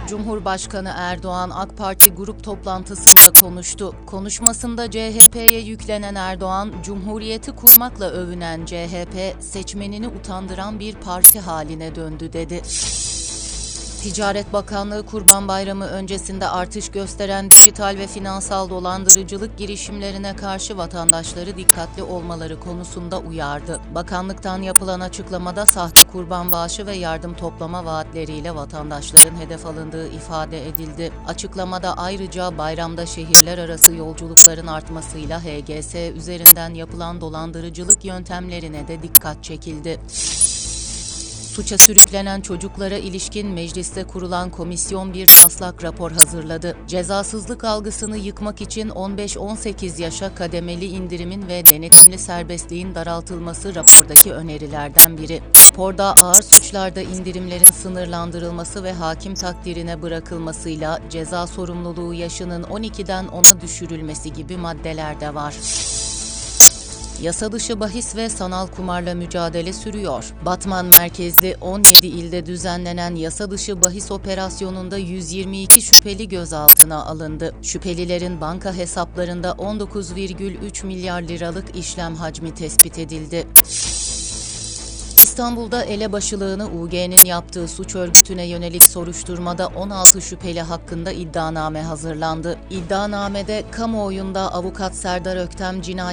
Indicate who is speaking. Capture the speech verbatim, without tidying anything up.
Speaker 1: Cumhurbaşkanı Erdoğan AK Parti grup toplantısında konuştu. Konuşmasında C H P'ye yüklenen Erdoğan, Cumhuriyeti kurmakla övünen C H P, seçmenini utandıran bir parti haline döndü dedi. Ticaret Bakanlığı Kurban Bayramı öncesinde artış gösteren dijital ve finansal dolandırıcılık girişimlerine karşı vatandaşları dikkatli olmaları konusunda uyardı. Bakanlıktan yapılan açıklamada sahte kurban bağışı ve yardım toplama vaatleriyle vatandaşların hedef alındığı ifade edildi. Açıklamada ayrıca bayramda şehirler arası yolculukların artmasıyla H G S üzerinden yapılan dolandırıcılık yöntemlerine de dikkat çekildi. Suça sürüklenen çocuklara ilişkin mecliste kurulan komisyon bir taslak rapor hazırladı. Cezasızlık algısını yıkmak için on beş on sekiz yaşa kademeli indirimin ve denetimli serbestliğin daraltılması rapordaki önerilerden biri. Raporda ağır suçlarda indirimlerin sınırlandırılması ve hakim takdirine bırakılmasıyla ceza sorumluluğu yaşının on ikiden ona düşürülmesi gibi maddeler de var. Yasa dışı bahis ve sanal kumarla mücadele sürüyor. Batman merkezli on yedi ilde düzenlenen yasa dışı bahis operasyonunda yüz yirmi iki şüpheli gözaltına alındı. Şüphelilerin banka hesaplarında on dokuz virgül üç milyar liralık işlem hacmi tespit edildi. İstanbul'da elebaşılığını U G'nin yaptığı suç örgütüne yönelik soruşturmada on altı şüpheli hakkında iddianame hazırlandı. İddianamede kamuoyunda avukat Serdar Öktem cinayeti